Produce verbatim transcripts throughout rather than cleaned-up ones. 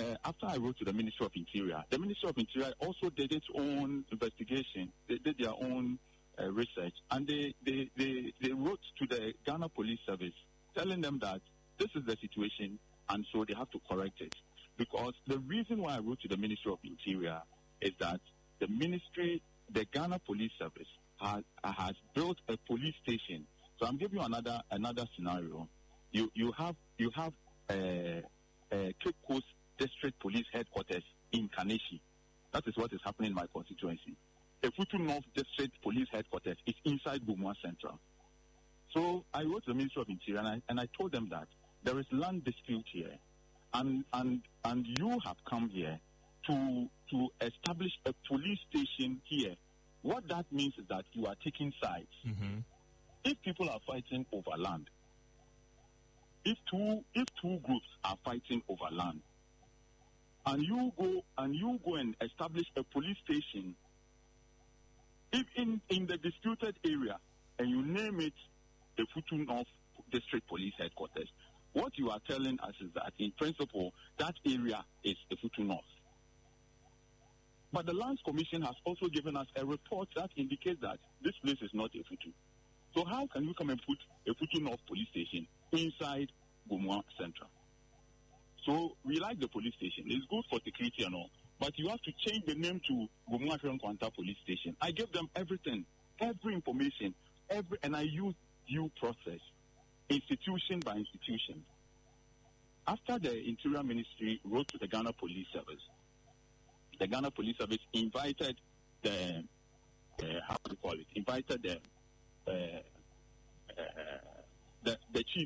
uh, after I wrote to the Ministry of Interior, the Ministry of Interior also did its own investigation. They did their own uh, research, and they, they, they, they wrote to the Ghana Police Service telling them that this is the situation, and so they have to correct it. Because the reason why I wrote to the Ministry of Interior is that the ministry, the Ghana Police Service, has, has built a police station. So I'm giving you another another scenario. You you have you have uh, uh, Cape Coast District Police Headquarters in Kaneshie. That is what is happening in my constituency. Efutu North District Police Headquarters is inside Gumua Central. So I wrote to the Ministry of Interior and I, and I told them that there is land dispute here, and and and you have come here to to establish a police station here. What that means is that you are taking sides. Mm-hmm. If people are fighting over land, if two if two groups are fighting over land, and you go and you go and establish a police station, if in, in the disputed area, and you name it the Futu North District Police Headquarters, what you are telling us is that, in principle, that area is the Futu North. But the Lands Commission has also given us a report that indicates that this place is not a Futu. So how can you come and put a Futu North police station inside Gumua Central? So we like the police station. It's good for security and all. But you have to change the name to Gumua Kwanta Police Station. I gave them everything, every information, every, and I used due process, institution by institution. After the Interior Ministry wrote to the Ghana Police Service, the Ghana Police Service invited the, uh, how do you call it, invited the, uh, uh, the, the chiefs.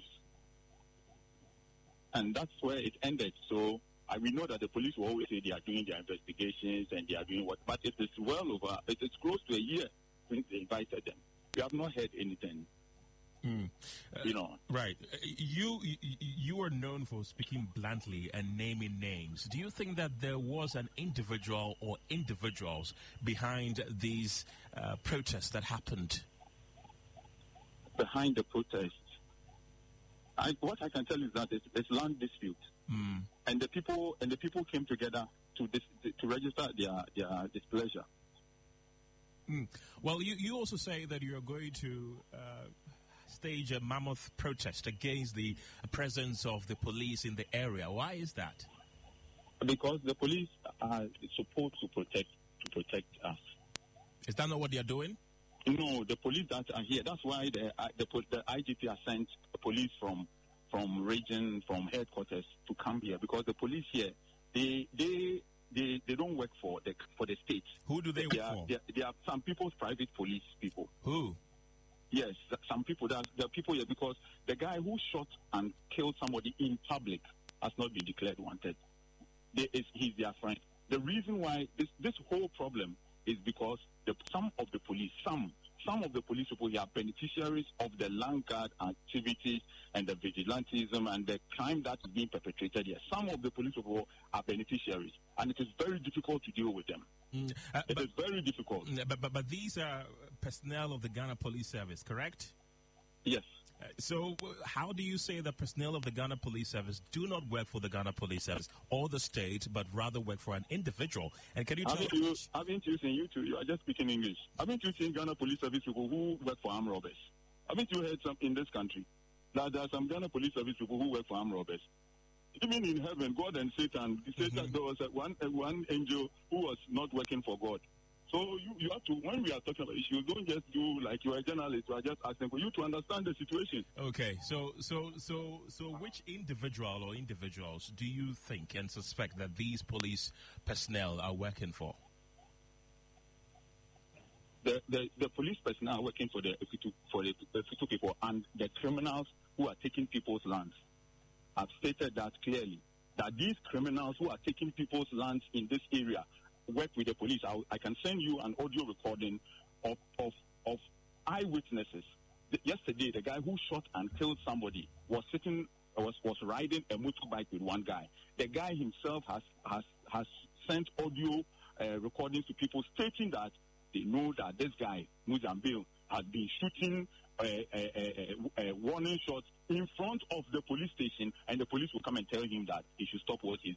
And that's where it ended. So I, we know that the police will always say they are doing their investigations and they are doing what, but it is well over, it is close to a year since they invited them. We have not heard anything. Mm. Uh, you know, right? You, you you are known for speaking bluntly and naming names. Do you think that there was an individual or individuals behind these uh, protests that happened? Behind the protests, I, what I can tell you is that it's, it's land dispute, mm. and the people and the people came together to dis, to register their their displeasure. Mm. Well, you you also say that you are going to Uh, stage a mammoth protest against the presence of the police in the area. Why is that? Because the police are supposed to protect to protect us. Is that not what they are doing? No, the police that are here. That's why the uh, the, the I G P has sent the police from from region from headquarters to come here, because the police here they they they, they don't work for the for the state. Who do they, they work are, for? They are, they are some people's private police people. Who? Yes, some people, there are people here, because the guy who shot and killed somebody in public has not been declared wanted. They, is, he's their friend. The reason why this, this whole problem is because the, some of the police, some some of the police people here are beneficiaries of the land guard activities and the vigilantism and the crime that is being perpetrated here. Some of the police people are beneficiaries, and it is very difficult to deal with them. Mm, uh, it but, is very difficult. But, but, but these are personnel of the Ghana Police Service, correct? Yes. Uh, so uh, how do you say the personnel of the Ghana Police Service do not work for the Ghana Police Service or the state, but rather work for an individual? And can you tell haven't me? You, haven't you seen, you two, you are just speaking English. Haven't you seen Ghana Police Service people who work for armed robbers? Haven't you heard some in this country that there are some Ghana Police Service people who work for armed robbers? Even in heaven, God and Satan, Satan mm-hmm. there was a, one, a, one angel who was not working for God. So you, you have to, when we are talking about issues, don't just do like you are a journalist. You are just asking for you to understand the situation. Okay, so so so so which individual or individuals do you think and suspect that these police personnel are working for? The the, the police personnel are working for the for the, the people, and the criminals who are taking people's lands. I've stated that clearly, that these criminals who are taking people's lands in this area work with the police. I, I can send you an audio recording of of, of eyewitnesses. The, yesterday, the guy who shot and killed somebody was sitting, was was riding a motorbike with one guy. The guy himself has has has sent audio uh, recordings to people stating that they know that this guy, Muzambil, has been shooting a uh, uh, uh, uh, warning shots in front of the police station, and the police will come and tell him that he should stop what he's